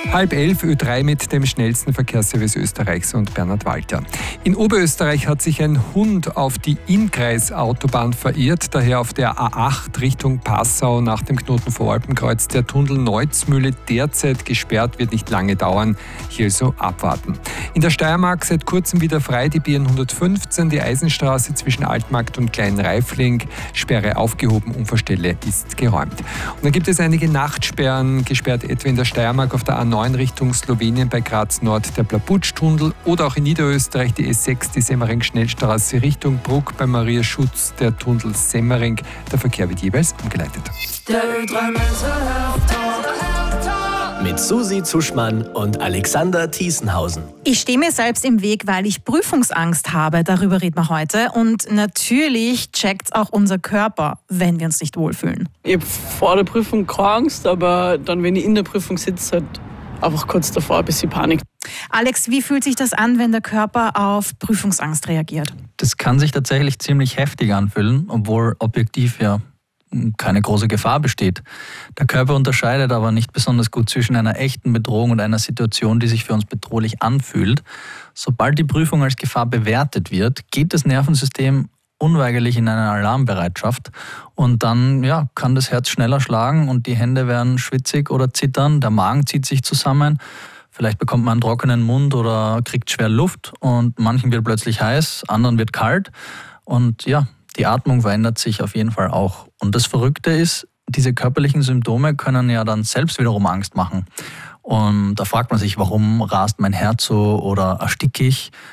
10:30 Ö3 mit dem schnellsten Verkehrsservice Österreichs und Bernhard Walter. In Oberösterreich hat sich ein Hund auf die Innkreisautobahn verirrt, daher auf der A8 Richtung Passau nach dem Knoten Voralpenkreuz der Tunnel Neuzmühle derzeit gesperrt, wird nicht lange dauern, hier also abwarten. In der Steiermark seit kurzem wieder frei die B115, die Eisenstraße zwischen Altmarkt und Kleinreifling, Sperre aufgehoben, Unfallstelle ist geräumt. Und dann gibt es einige Nachtsperren, gesperrt etwa in der Steiermark auf der A9 Richtung Slowenien bei Graz Nord der Blabutsch-Tunnel oder auch in Niederösterreich die S6, die Semmering-Schnellstraße Richtung Bruck bei Maria Schutz, der Tunnel Semmering. Der Verkehr wird jeweils umgeleitet. Der Ö3 mit Susi Zuschmann und Alexander Thiesenhausen. Ich stehe mir selbst im Weg, weil ich Prüfungsangst habe. Darüber reden wir heute. Und natürlich checkt auch unser Körper, wenn wir uns nicht wohlfühlen. Ich habe vor der Prüfung keine Angst, aber dann, wenn ich in der Prüfung sitze, halt einfach kurz davor ein bisschen Panik. Alex, wie fühlt sich das an, wenn der Körper auf Prüfungsangst reagiert? Das kann sich tatsächlich ziemlich heftig anfühlen, obwohl objektiv ja keine große Gefahr besteht. Der Körper unterscheidet aber nicht besonders gut zwischen einer echten Bedrohung und einer Situation, die sich für uns bedrohlich anfühlt. Sobald die Prüfung als Gefahr bewertet wird, geht das Nervensystem unweigerlich in eine Alarmbereitschaft und dann kann das Herz schneller schlagen und die Hände werden schwitzig oder zittern, der Magen zieht sich zusammen, vielleicht bekommt man einen trockenen Mund oder kriegt schwer Luft und manchen wird plötzlich heiß, anderen wird kalt und die Atmung verändert sich auf jeden Fall auch. Und das Verrückte ist, diese körperlichen Symptome können ja dann selbst wiederum Angst machen. Und da fragt man sich, warum rast mein Herz so oder ersticke ich?